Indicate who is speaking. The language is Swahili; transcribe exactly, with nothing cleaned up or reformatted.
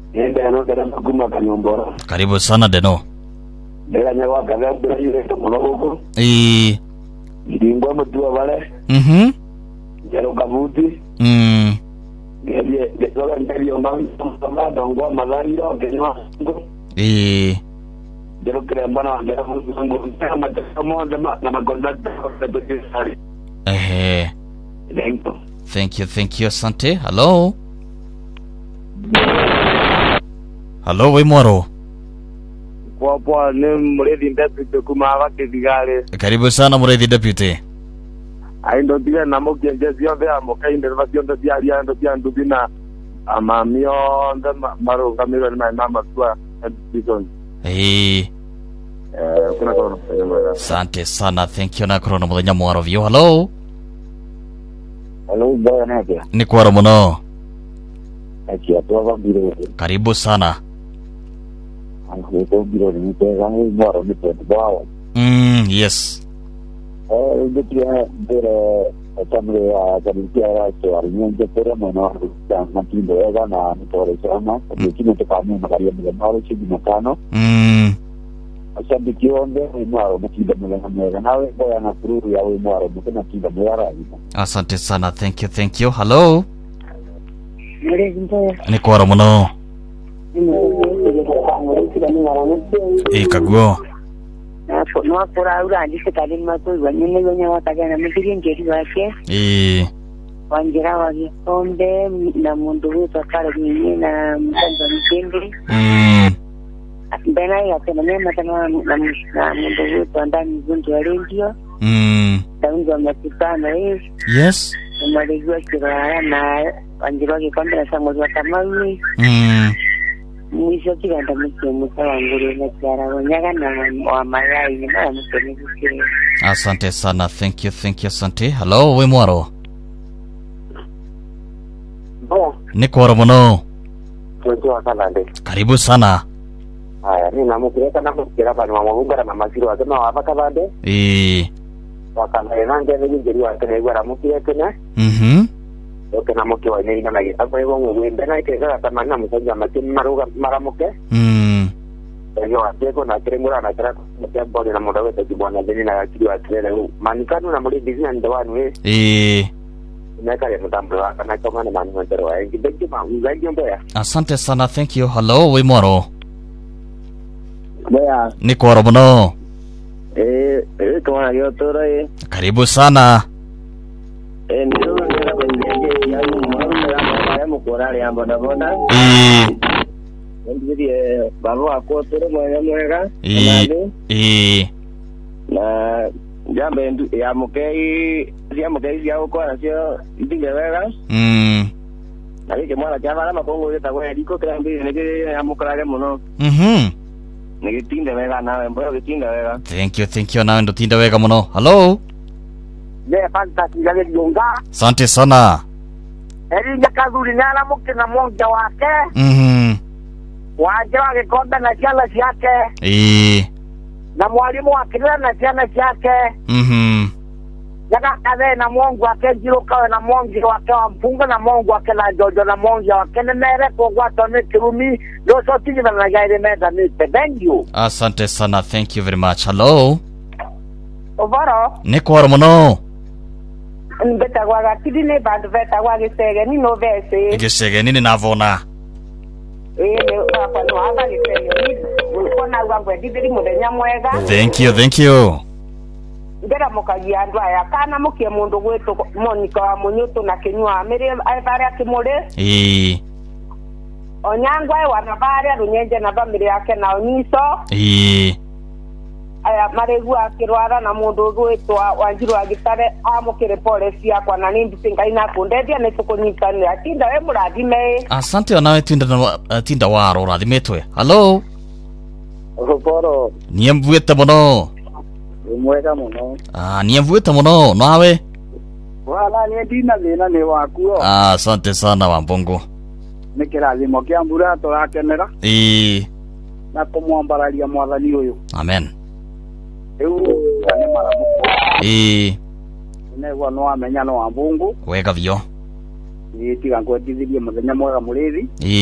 Speaker 1: Deno Deno kuma Kanyumbora.
Speaker 2: Karibu sana Deno.
Speaker 1: Dela nyawa kaza bila yule tomoloko.
Speaker 2: Eh.
Speaker 1: Ndingwa mtu wale.
Speaker 2: Mhm.
Speaker 1: Jero kabuti.
Speaker 2: Mm.
Speaker 1: Ngebye ngezola ngebye ngamba ndongwa mazaliro kenywa.
Speaker 2: Eh.
Speaker 1: Jero krembana ngera mungu kama tamo na makontakta kwa tukisari.
Speaker 2: Eh.
Speaker 1: Thank you.
Speaker 2: Thank you, thank you. Asante. Hello. Hello, Wimwaro.
Speaker 1: Kwa kwa ni mrethi deputy kuma wake vigale.
Speaker 2: Karibu sana mrethi deputy.
Speaker 1: Aindo dia namo kienjezi yonde amo kainde vasione dia dia ndo dia ndubina amamio ndo maro kamera na mama kwa edition.
Speaker 2: Eh.
Speaker 1: Eh kuna kono.
Speaker 2: Asante sana. Thank you na krono muthenya mwaro vyo. Hello.
Speaker 1: Hello boy nake.
Speaker 2: Ni kwaro muno.
Speaker 1: Akia toa biro.
Speaker 2: Karibu sana.
Speaker 1: Anko to biro ni pega ni mwaro ni pega bao.
Speaker 2: Mm, yes.
Speaker 1: Eh ndio biro tamre a tamtia rato arnyonje pero mono na tindo ega na nitore sana. Nikino te kama magaria mwe maro chini makano.
Speaker 2: Mm.
Speaker 1: Asante kionde mwaro mkiba mwe mwe nawe boya na furu ya mwaro mkena kiba mwara.
Speaker 2: Asante sana. Thank you, thank you. Hello. Ni kwaro muno. Eh kaguo.
Speaker 3: No pura ura ndise kali matu wanyene wenye watakana mtiri ngeri wake.
Speaker 2: Eh.
Speaker 3: Wanjira wake ombe na mundu wetu akara nyinyi na mtanda mtindi.
Speaker 2: Mm.
Speaker 3: Bena ya tena mema tena na mundu wetu ndani mzungu wa radio.
Speaker 2: Mm.
Speaker 3: Daunga matikana eh.
Speaker 2: Yes.
Speaker 3: Malegwa kirara na wanjira wake kwamba sango za tamami.
Speaker 2: Mm.
Speaker 3: Mwisho kiganda mtu mtawangure na kiara wanyaga na wa mayai ni mara mtoni kike.
Speaker 2: Asante sana. Thank you, thank you. Asante. Hello, Wimwaro.
Speaker 1: Boya.
Speaker 2: Ni kwaro muno.
Speaker 1: Tunjua sana ndi.
Speaker 2: Karibu sana.
Speaker 1: Haya ni namukireka namukira bana mamugara na masiro ate na wabaka bande.
Speaker 2: Eh.
Speaker 1: Wakana nange ni ngiri wa tene gwara mukire tene.
Speaker 2: Mhm.
Speaker 1: Oke namukiwa ni ina nagi akwe bongo wembe na ikega tamana musanja matin maruga maramuke.
Speaker 2: Mm.
Speaker 1: Yo ateko na kirengura na kira kwa bodi na mudawe te kibwana deni na kiri wa tene manikano na muri business ndo wanu eh.
Speaker 2: Eh.
Speaker 1: Neka ya mutambo kana kama na manu ndero wa ngi beki ma ungaji mboya.
Speaker 2: Asante sana. Thank you. Hello, Wimwaro.
Speaker 1: Boya.
Speaker 2: Ni kwaro muno.
Speaker 1: Eh eh kama yo toro eh.
Speaker 2: Karibu sana.
Speaker 1: Eh ndio ndio kwenye ya mwana ya mkora ya boda boda.
Speaker 2: Eh.
Speaker 1: Ndio baba wako toro mwana mwega.
Speaker 2: Eh. Eh.
Speaker 1: Na jambe ndu ya mukei ya mukei ya uko na sio ndinge wega.
Speaker 2: Mm.
Speaker 1: Na kike mwana java na kongo yeta kwa diko krambi nige ya mukara muno.
Speaker 2: Mhm.
Speaker 1: Nige tinde wega nawe mboyo kitinda wega.
Speaker 2: Thank you, thank you. Nawe ndo tinda wega muno. Hello.
Speaker 1: Ne panta ngale jonga.
Speaker 2: Asante sana.
Speaker 1: Eri nyakazuri nyala muke na monja wake.
Speaker 2: Mhm.
Speaker 1: Waje wake konda na chala yake.
Speaker 2: Eh.
Speaker 1: Na mwalimu wake na chala yake.
Speaker 2: Mhm.
Speaker 1: Yaka kaze na mongo wake jiro kawe na mongo wake wa mpunga na mongo wake na jojo na mongo wake na mere kwa watu ni kirumi do so tiji na gaire meza ni thank you.
Speaker 2: Asante sana. Thank you very much. Hello.
Speaker 3: Ovaro.
Speaker 2: Ni kwaro muno.
Speaker 3: Mbeta waga tidine bandu beta waga sege ni no vese.
Speaker 2: Igishege nini navona.
Speaker 3: Eh hapa no hapa ni sege ni kona wangu ndibiri muthenya mwega.
Speaker 2: Thank you, thank you.
Speaker 3: Ndera mukagia ndwa ya kana mukie mundu gwetu Monica wa Munyutu na Kinywa mere aibare akimure.
Speaker 2: Eh.
Speaker 3: Onyangwa wana bare runyenje na bamire yake na onyiso.
Speaker 2: Eh.
Speaker 3: Aya maregu akirwara na mundu gwetu Wanjiru agitare amukire polisi yakwa na nindi singaina kundedia ne tukunyitane atinda we murathime.
Speaker 2: Asante onawe tinda uh, tinda waro rathimetwe. Hello.
Speaker 1: Oporo.
Speaker 2: Niye mvuete muno.
Speaker 1: Mwega muno.
Speaker 2: Ah, niye mvuete muno. Nawe?
Speaker 1: Wala ni ndina thina ni wakuo.
Speaker 2: Ah, asante sana Wambongo.
Speaker 1: Nikirathimo kia mbura turakenera.
Speaker 2: Eh.
Speaker 1: Na kumwambararia mwathani uyu.
Speaker 2: Amen.
Speaker 1: Eu ane maramu.
Speaker 2: Eh.
Speaker 1: Negwa no amenya no Wambungu.
Speaker 2: Wega vyo.
Speaker 1: Ni tiga ngwendithirie muthenya mwega murithi.
Speaker 2: Eh.